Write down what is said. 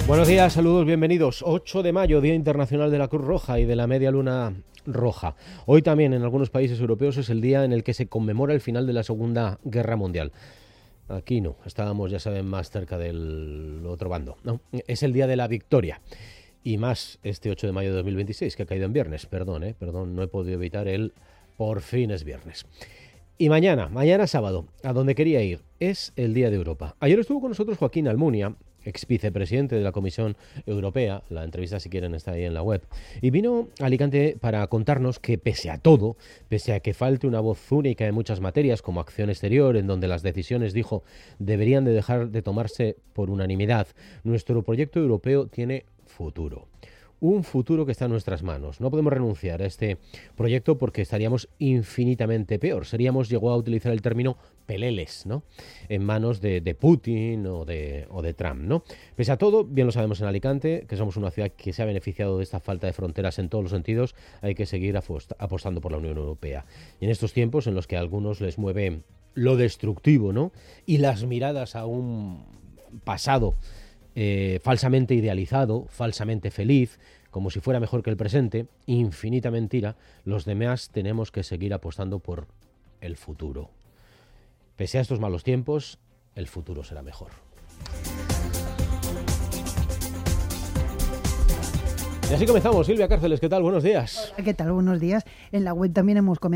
Buenos días, saludos, bienvenidos. 8 de mayo, Día Internacional de la Cruz Roja y de la Media Luna Roja. Hoy también en algunos países europeos es el día en el que se conmemora el final de la Segunda Guerra Mundial. Aquí no, estábamos, ya saben, más cerca del otro bando, ¿no? Es el día de la victoria. Y más este 8 de mayo de 2026, que ha caído en viernes. Perdón, no he podido evitar el por fin es viernes. Y mañana sábado, a donde quería ir, es el Día de Europa. Ayer estuvo con nosotros Joaquín Almunia, ex vicepresidente de la Comisión Europea, la entrevista si quieren está ahí en la web, y vino a Alicante para contarnos que pese a todo, pese a que falte una voz única en muchas materias como acción exterior, en donde las decisiones, dijo, deberían de dejar de tomarse por unanimidad, nuestro proyecto europeo tiene futuro. Un futuro que está en nuestras manos. No podemos renunciar a este proyecto porque estaríamos infinitamente peor. Llegó a utilizar el término peleles, ¿no? En manos de Putin o de Trump, ¿no? Pese a todo, bien lo sabemos en Alicante, que somos una ciudad que se ha beneficiado de esta falta de fronteras en todos los sentidos, hay que seguir apostando por la Unión Europea. Y en estos tiempos en los que a algunos les mueve lo destructivo, ¿no? Y las miradas a un pasado falsamente idealizado, falsamente feliz, como si fuera mejor que el presente, infinita mentira, los demás tenemos que seguir apostando por el futuro. Pese a estos malos tiempos, el futuro será mejor. Y así comenzamos. Silvia Cárceles, ¿qué tal? Buenos días. ¿Qué tal? Buenos días. En la web también hemos comentado